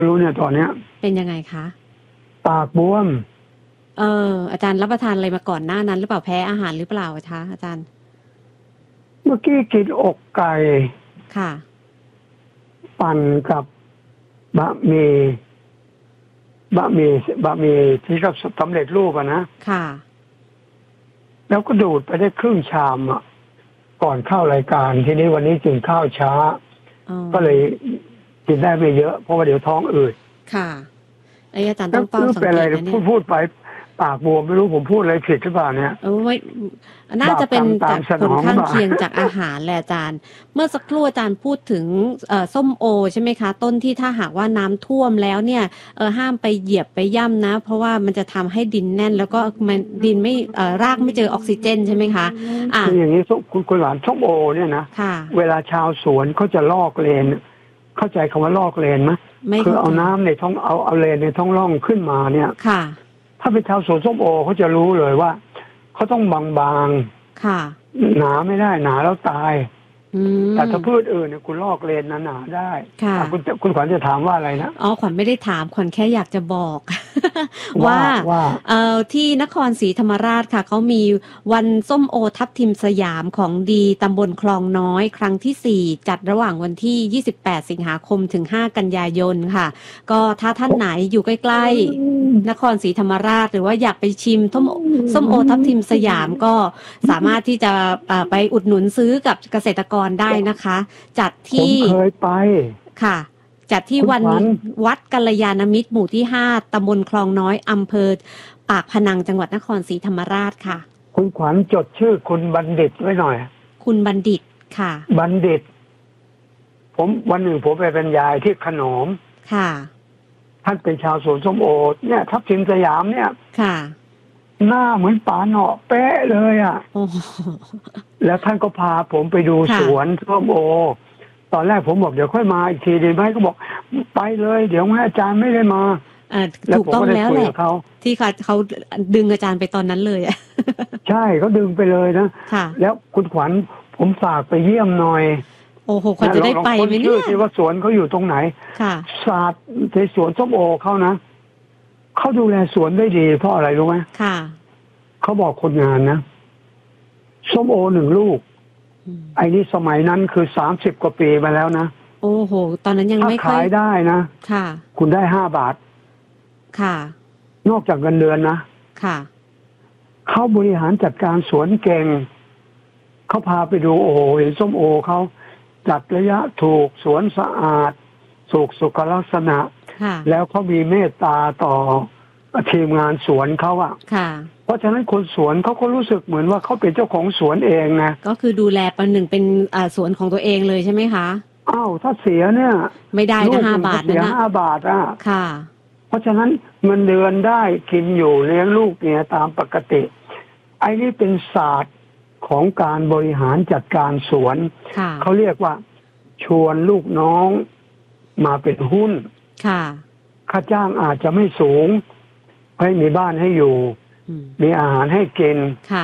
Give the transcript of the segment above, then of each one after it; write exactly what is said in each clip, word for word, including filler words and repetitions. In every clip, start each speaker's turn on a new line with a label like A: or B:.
A: รู้เนี่ยตอนเนี้ย
B: เป็นยังไงคะ
A: ปากบวม
B: เอออาจารย์รับประทานอะไรมาก่อนหน้านั้นหรือเปล่าแพ้อาหารหรือเปล่าคะอาจารย์
A: เมื่อกี้กินอกไก่
B: ค่ะ
A: ปั่นกับบะหมี่บะหมี่บะหมี่ที่เขาสำเร็จรูปอะนะ
B: ค่ะ
A: แล้วก็ดูดไปได้ครึ่งชามอะก่อนเข้ารายการทีนี้วันนี้กินข้าวช้าก็เลยกินได้ไม่เยอะเพราะว่าเดี๋ยวท้องอืด
B: ค่ะไอ้อาจารย์ต้องเฝ้าสังเกตนะเนี่ย
A: พูดพูดไปปากบวมไม่รู้ผมพูดอะไรผิดหรือเปล่าเนี่ย
B: เออไม่น่าจะเป็นจากผลข้างเคียงจากอาหารแหละอาจารย์เมื่อสักครู่อาจารย์พูดถึงเอ่อส้มโอใช่ไหมคะต้นที่ถ้าหากว่าน้ำท่วมแล้วเนี่ยเออห้ามไปเหยียบไปย่ำนะเพราะว่ามันจะทำให้ดินแน่นแล้วก็มันดินไม่เอ่อรากไม่เจอออกซิเจนใช่ไหมคะ
A: อ่ะคืออย่างนี้คุณคุณหลานส้มโอเนี่ยนะเวลาชาวสวนเขาจะลอกเลนเข้าใจคำว่าลอกเลนไหมคือเอาน้ำในท้องเอาเอาเลนในท้องร่องขึ้นมาเนี่ย
B: ค่ะ
A: ถ้าเป็นชาวสวนส้มโอเขาจะรู้เลยว่าเขาต้องบาง
B: ๆค่ะ
A: หนาไม่ได้หนาแล้วตายแต่ถ้าพืชอื่นเนี่ยคุณลอกเลนหนาๆได้
B: ค่ะ
A: คุณคุณขวัญจะถามว่าอะไรนะ
B: อ๋อขวัญไม่ได้ถามขวัญแค่อยากจะบอก ว่าเอ่อที่นครศรีธรรมราชค่ะเขามีวันส้มโอทับทิมสยามของดีตำบลคลองน้อยครั้งที่สี่จัดระหว่างวันที่ยี่สิบแปดสิงหาคมถึงห้ากันยายนค่ะก็ถ้าท่านไหนอยู่ใกล้ๆนครศรีธรรมราชหรือว่าอยากไปชิมส้มส้มโอทับทิมสยามก็สามารถที่จะไปอุดหนุนซื้อกับเกษตรกรได้นะคะจัดที่
A: ผมเคยไป
B: ค่ะจัดที่วันวัดกัลยาณมิตรหมู่ที่ห้าตำบลคลองน้อยอำเภอปากพนังจังหวัดนครศรีธรรมราชค่ะ
A: คุณขวัญจดชื่อคุณบัณฑิตไว้หน่อย
B: คุณบัณฑิตค่ะ
A: บัณฑิตผมวันหนึ่งผมไปเป็นยายที่ขนม
B: ค่ะ
A: ท่านเป็นชาวสวนส้มโอเนี่ยทับทิมสยามเนี่ย
B: ค่ะ
A: หน้าเหมือนป๋าเหนาะเป๊ะเลยอ่ะแล้วท่านก็พาผมไปดูสวนส้มโอตอนแรกผมบอกเดี๋ยวค่อยมาอีกทีดีไหมก็บอกไปเลยเดี๋ยวแม่อาจารย์ไม่ได้มา
B: ถูกต้องแล้วแหละที่เขาเขาดึงอาจารย์ไปตอนนั้นเลยอ่ะ
A: ใช่เขาดึงไปเลยนะแล้วคุณขวัญผมฝากไปเยี่ยมหน่อย
B: โอ้โหขวัญจะได้ไปไหมเนี่ย
A: ที่ว่าสวนเขาอยู่ตรงไหน
B: ค่ะ
A: ศาสตร์ในสวนส้มโอเขานะเขาดูแลสวนได้ดีเพราะอะไรรู้ไหม
B: ค่ะ
A: เขาบอกคนงานนะส้มโอหนึ่งลูกไอ้นี่สมัยนั้นคือสามสิบกว่าปีมาแล้วนะ
B: โอ้โหตอนนั้นยังไม่
A: ขายได้นะ
B: ค่ะ
A: คุณได้ห้าบาท
B: ค่ะ
A: นอกจากเงินเดือนนะ
B: ค่ะ
A: เขาบริหารจัดการสวนเก่งเขาพาไปดูโอ้โหเห็นส้มโอเขาจัดระยะถูกสวนสะอาดสุขสุขลักษณะแล้วเขามีเมตตาต่อทีมงานสวนเขาอะเพราะฉะนั้นคนสวนเขาก็รู้สึกเหมือนว่าเขาเป็นเจ้าของสวนเองนะ
B: ก็คือดูแลประหนึ่งเป็นสวนของตัวเองเลยใช่ไหมคะ
A: อ้าวถ้าเสียเนี่ย
B: ไม่ได้นะห้าบาทนะ
A: เสียห้าบาทอะ
B: ค่ะ
A: เพราะฉะนั้นเงินเดือนได้กินอยู่เลี้ยงลูกเนี่ยตามปกติไอ้นี่เป็นศาสตร์ของการบริหารจัดการสวนเขาเรียกว่าชวนลูกน้องมาเป็นหุ้นค่าจ้างอาจจะไม่สูงให้มีบ้านให้อยู่มีอาหารให้กิน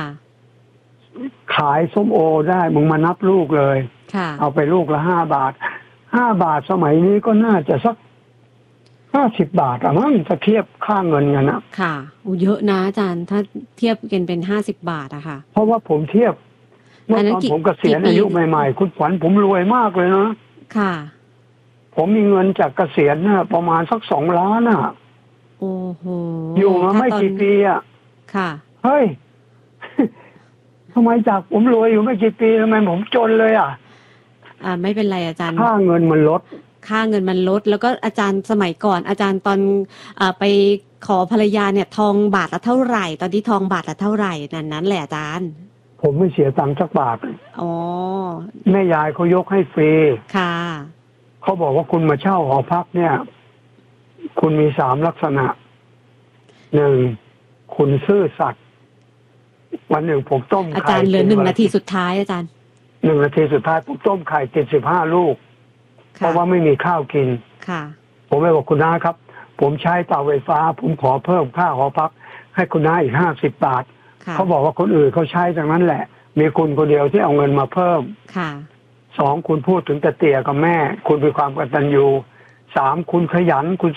A: ขายส้มโอได้มึงมานับลูกเลยเอาไปลูกละห้าบาทห้าบาทสมัยนี้ก็น่าจะสักห้าสิบบาทอะมั้งจะเทียบค่าเงินกันนะ
B: ค่ะอู้เยอะนะอาจารย์ถ้าเทียบกันเป็นห้าสิบบาทอะค่ะ
A: เพราะว่าผมเทียบเมื่อตอนผมเกษียณอายุใหม่ๆคุณขวัญผมรวยมากเลยนะ
B: ค่ะ
A: ผมมีเงินจากเกษียณน่ะประมาณสักสองล้านอะ
B: โอ้โห
A: อยู่มาไม่กี่ปีอะ
B: ค่ะ
A: เฮ้ยทำไมจากผมรวยอยู่ไม่กี่ปีทำไมผมจนเลยอะ
B: อ่าไม่เป็นไรอาจารย์
A: ค่าเงินมันลด
B: ค่าเงินมันลดแล้วก็อาจารย์สมัยก่อนอาจารย์ตอนอไปขอภรรยาเนี่ยทองบาทละเท่าไหร่ตอนที่ทองบาทละเท่าไหร่นั่นนั้นแหละอาจารย์
A: ผมไม่เสียตังค์สักบาท
B: อ๋อ
A: แม่ยายเขายกให้ฟรี
B: ค่ะ
A: เขาบอกว่าคุณมาเช่าหอพักเนี่ยคุณมีสามลักษณะหนึ่งคุณซื่อสัตย์วันหนึ่งผมต้มไข่
B: อาจารย์เหลือหนึ่งนาทีสุดท้ายอาจารย์
A: หนึ่งนาทีสุดท้ายผมต้มไข่เจ็ดสิบห้าลูกเพราะว่าไม่มีข้าวกิน
B: ค่ะ
A: ผมไม่บอกคุณน้าครับผมใช้เตาไฟฟ้าผมขอเพิ่มค่าหอพักให้คุณน้าอีกห้าสิบบาทเขาบอกว่าคนอื่นเขาใช้ดังนั้นแหละมีคุณคนเดียวที่เอาเงินมาเพิ่ม
B: ค่ะ
A: สองคุณพูดถึงแต่เตี่ยกับแม่คุณมีความกตัญญูสามคุณขยันคุณ